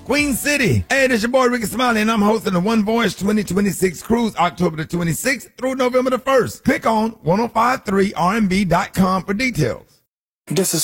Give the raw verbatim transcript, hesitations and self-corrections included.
Queen City. Hey, this your boy Ricky Smiley, and I'm hosting the One Voyage twenty twenty-six cruise October the twenty-sixth through November the first. Click on ten fifty-three R and B dot com for details. This is